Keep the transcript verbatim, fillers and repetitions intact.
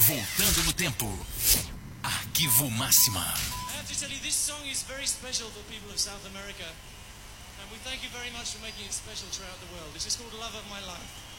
Voltando no tempo. Arquivo Máxima. I have to tell you, this song is very special for people of South America. And we thank you very much for making it special throughout the world. This is called Love of My Life.